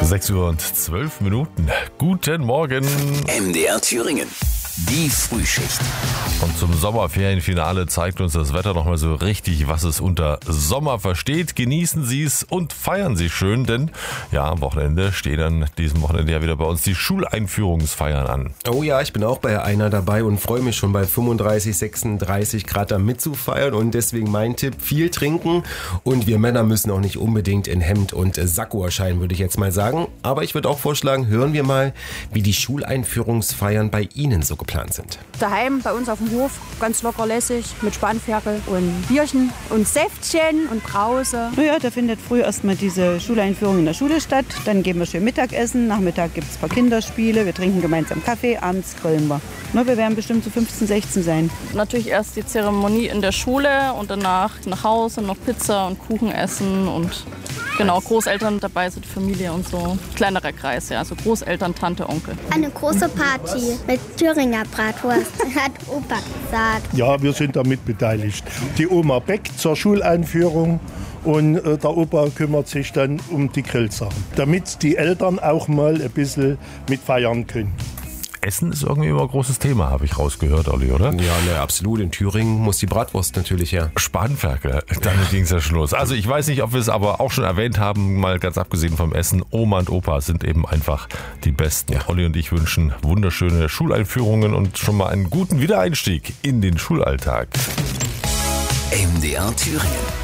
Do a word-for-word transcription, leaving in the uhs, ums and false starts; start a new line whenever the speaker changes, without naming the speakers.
sechs Uhr und zwölf Minuten. Guten Morgen.
M D R Thüringen. Die Frühschicht.
Und zum Sommerferienfinale zeigt uns das Wetter nochmal so richtig, was es unter Sommer versteht. Genießen Sie es und feiern Sie schön, denn ja, am Wochenende stehen dann diesem Wochenende ja wieder bei uns die Schuleinführungsfeiern an.
Oh ja, ich bin auch bei einer dabei und freue mich schon bei fünfunddreißig, sechsunddreißig Grad da mitzufeiern und deswegen mein Tipp, viel trinken und wir Männer müssen auch nicht unbedingt in Hemd und Sakko erscheinen, würde ich jetzt mal sagen. Aber ich würde auch vorschlagen, hören wir mal, wie die Schuleinführungsfeiern bei Ihnen so geplant sind.
Daheim bei uns auf dem Hof, ganz locker lässig, mit Spanferkel und Bierchen und Säftchen und Brause.
Naja, da findet früh erstmal diese Schuleinführung in der Schule statt. Dann gehen wir schön Mittagessen. Nachmittag gibt es ein paar Kinderspiele. Wir trinken gemeinsam Kaffee. Abends grillen wir. Na, wir werden bestimmt so fünfzehn, sechzehn sein.
Natürlich erst die Zeremonie in der Schule und danach nach Hause noch Pizza und Kuchen essen und genau, Großeltern dabei sind, Familie und so. Kleinerer Kreis, ja, also Großeltern, Tante, Onkel.
Eine große Party mit Thüringer Bratwurst, hat Opa gesagt.
Ja, wir sind damit beteiligt. Die Oma bäckt zur Schuleinführung und äh, der Opa kümmert sich dann um die Grillsachen, damit die Eltern auch mal ein bisschen mitfeiern können.
Essen ist irgendwie immer ein großes Thema, habe ich rausgehört, Olli, oder?
Ja, ne, absolut. In Thüringen muss die Bratwurst natürlich her.
Spanferkel, damit ging es ja schon los. Also ich weiß nicht, ob wir es aber auch schon erwähnt haben, mal ganz abgesehen vom Essen, Oma und Opa sind eben einfach die Besten. Ja. Olli und ich wünschen wunderschöne Schuleinführungen und schon mal einen guten Wiedereinstieg in den Schulalltag.
M D R Thüringen.